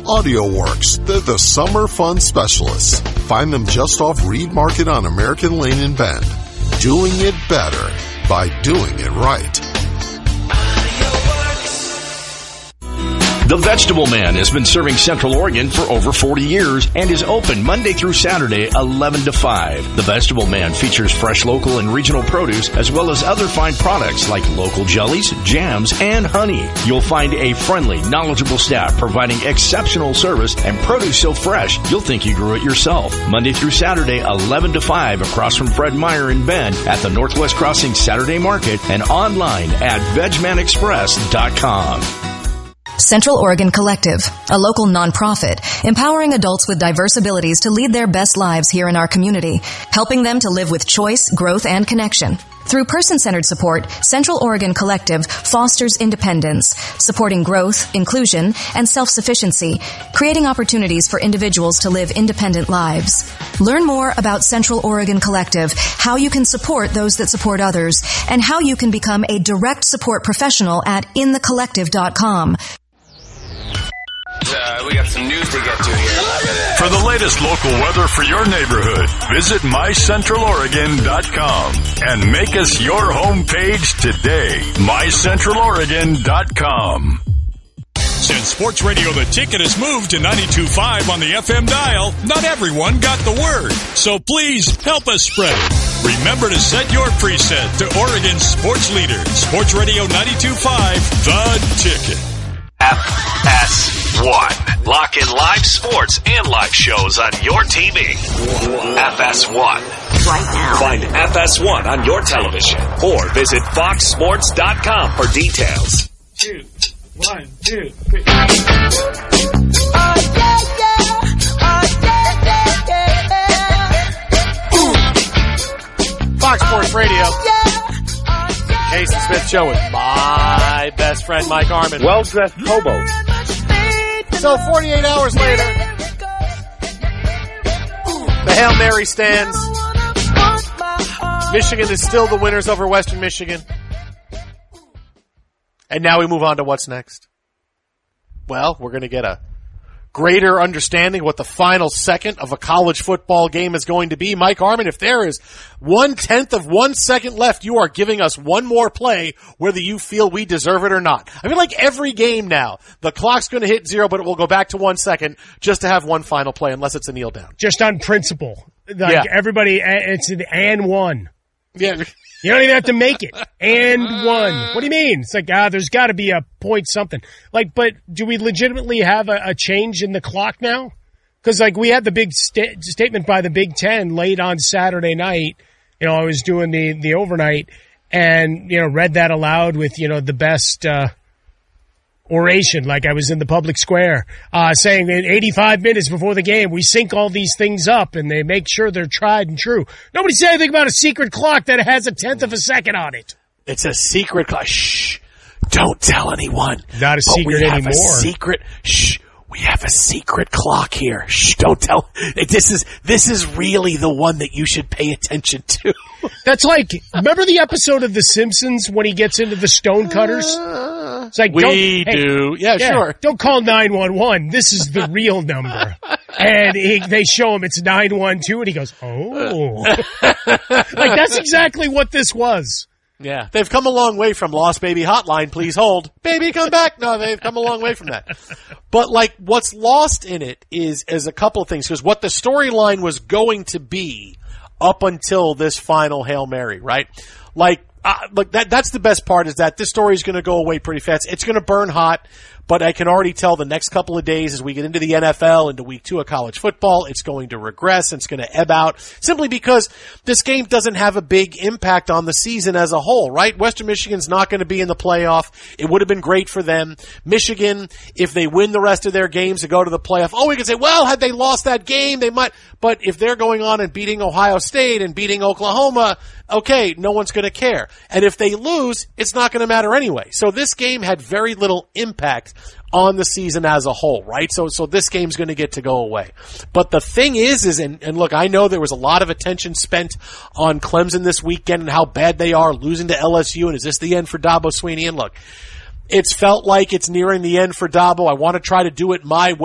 AudioWorks, they're the summer fun specialists. Find them just off Reed Market on American Lane in Bend. Doing it better by doing it right. The Vegetable Man has been serving Central Oregon for over 40 years and is open Monday through Saturday, 11 to 5. The Vegetable Man features fresh local and regional produce as well as other fine products like local jellies, jams, and honey. You'll find a friendly, knowledgeable staff providing exceptional service and produce so fresh you'll think you grew it yourself. Monday through Saturday, 11 to 5 across from Fred Meyer in Bend at the Northwest Crossing Saturday Market and online at VegManExpress.com. Central Oregon Collective, a local nonprofit empowering adults with diverse abilities to lead their best lives here in our community, helping them to live with choice, growth, and connection. Through person-centered support, Central Oregon Collective fosters independence, supporting growth, inclusion, and self-sufficiency, creating opportunities for individuals to live independent lives. Learn more about Central Oregon Collective, how you can support those that support others, and how you can become a direct support professional at inthecollective.com. We got some news to get to here. For the latest local weather for your neighborhood, visit mycentraloregon.com and make us your homepage today. mycentraloregon.com. Since Sports Radio The Ticket has moved to 92.5 on the FM dial, not everyone got the word. So please help us spread it. Remember to set your preset to Oregon's sports leader, Sports Radio 92.5, The Ticket. FS1. Lock in live sports and live shows on your TV. FS1. Right now. Find FS1 on your television or visit foxsports.com for details. 2, 1, 2, 3. Fox Sports Radio. Casey Smith Show with my best friend Mike Harmon. Well-dressed hobo. So 48 hours later, the Hail Mary stands. Michigan is still the winners over Western Michigan. And now we move on to what's next. Well, we're going to get a greater understanding of what the final second of a college football game is going to be. Mike Harmon, if there is 1/10 of 1 second left, you are giving us one more play whether you feel we deserve it or not. I mean, like every game now, the clock's going to hit 0, but it will go back to 1 second just to have one final play unless it's a kneel down. Just on principle. Like everybody, it's an and one. Yeah. You don't even have to make it. And one. What do you mean? It's like, there's got to be a point something. Like, but do we legitimately have a change in the clock now? Because, like, we had the big statement by the Big Ten late on Saturday night. You know, I was doing the overnight and, you know, read that aloud with, you know, the best oration, like I was in the public square, saying that 85 minutes before the game, we sync all these things up and they make sure they're tried and true. Nobody said anything about a secret clock that has 1/10 of a second on it. It's a secret clock. Shh. Don't tell anyone. Not a secret anymore. We have a secret. Shh. We have a secret clock here. Shh. Don't tell. This is really the one that you should pay attention to. That's like, remember the episode of The Simpsons when he gets into the stonecutters? It's like, sure. Don't call 911. This is the real number. And they show him it's 912 and he goes, oh. Like, that's exactly what this was. Yeah. They've come a long way from Lost Baby Hotline, please hold. Baby, come back. No, they've come a long way from that. But, like, what's lost in it is a couple of things. Because what the storyline was going to be up until this final Hail Mary, right? Like, that's the best part, is that this story is going to go away pretty fast. It's going to burn hot, but I can already tell the next couple of days as we get into the NFL, into week 2 of college football, it's going to regress and it's going to ebb out simply because this game doesn't have a big impact on the season as a whole, right? Western Michigan's not going to be in the playoff. It would have been great for them. Michigan, if they win the rest of their games to go to the playoff, we can say, well, had they lost that game, they might, but if they're going on and beating Ohio State and beating Oklahoma, okay, no one's going to care. And if they lose, it's not going to matter anyway. So this game had very little impact on the season as a whole, right? So this game's going to get to go away. But the thing is, and look, I know there was a lot of attention spent on Clemson this weekend and how bad they are losing to LSU, and is this the end for Dabo Swinney? And look, it's felt like it's nearing the end for Dabo. I want to try to do it my way.